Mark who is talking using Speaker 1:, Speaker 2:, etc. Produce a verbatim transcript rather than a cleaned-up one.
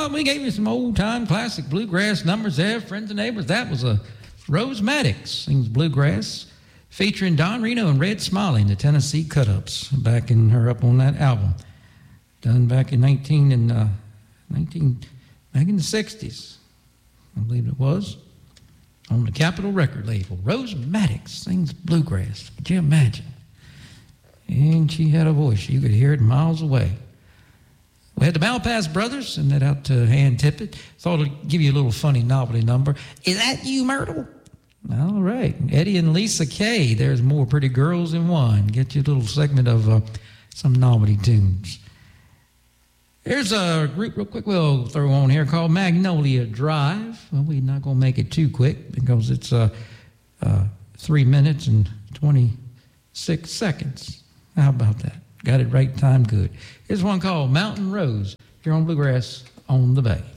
Speaker 1: Well, we gave you some old-time classic bluegrass numbers there, friends and neighbors. That was a Rose Maddox sings bluegrass, featuring Don Reno and Red Smiley and the Tennessee Cut-Ups, backing her up on that album, done back in nineteen and uh, nineteen back in the sixties, I believe it was, on the Capitol record label. Rose Maddox sings bluegrass. Could you imagine? And she had a voice. You could hear it miles away. We had the Malpass Brothers, and that out to hand Tippett. Thought I'd give you a little funny novelty number. Is that you, Myrtle? All right. Eddie and Lisa Kay. There's more pretty girls than one. Get you a little segment of uh, some novelty tunes. Here's a group real quick we'll throw on here called Magnolia Drive. Well, we're not going to make it too quick because it's uh, uh, three minutes and twenty-six seconds. How about that? Got it right time good. Here's one called Mountain Rose here on Bluegrass on the Bay.